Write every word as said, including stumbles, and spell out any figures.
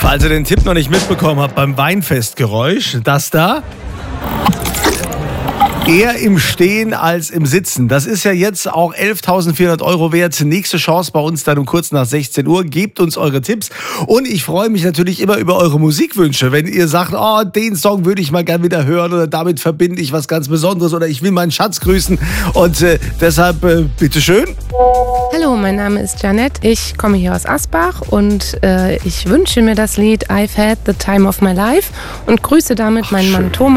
Falls ihr den Tipp noch nicht mitbekommen habt beim Weinfestgeräusch, das da. Eher im Stehen als im Sitzen. Das ist ja jetzt auch elftausendvierhundert Euro wert. Nächste Chance bei uns dann um kurz nach sechzehn Uhr. Gebt uns eure Tipps. Und ich freue mich natürlich immer über eure Musikwünsche. Wenn ihr sagt, oh, den Song würde ich mal gern wieder hören oder damit verbinde ich was ganz Besonderes oder ich will meinen Schatz grüßen. Und äh, deshalb, äh, bitteschön. Hallo, mein Name ist Janette. Ich komme hier aus Asbach und äh, ich wünsche mir das Lied I've Had the Time of My Life und grüße damit meinen Mann Thomas.